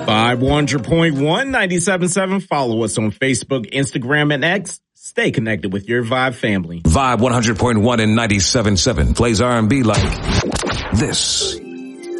Vibe 100.1, 97.7. Follow us on Facebook, Instagram, and X. Stay connected with your Vibe family. Vibe 100.1 and 97.7 plays R&B like this.